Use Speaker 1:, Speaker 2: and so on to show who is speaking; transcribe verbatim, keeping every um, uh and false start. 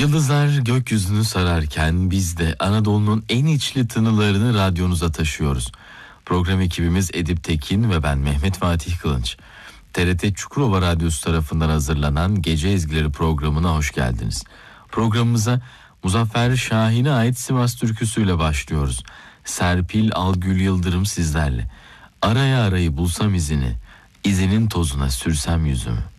Speaker 1: Yıldızlar gökyüzünü sararken biz de Anadolu'nun en içli tınılarını radyonuza taşıyoruz. Program ekibimiz Edip Tekin ve ben Mehmet Fatih Kılınç. T R T Çukurova Radyosu tarafından hazırlanan Gece Ezgileri programına hoş geldiniz. Programımıza Muzaffer Şahin'e ait Sivas türküsüyle başlıyoruz. Serpil Algül Yıldırım sizlerle. Araya arayı bulsam izini, izinin tozuna sürsem yüzümü.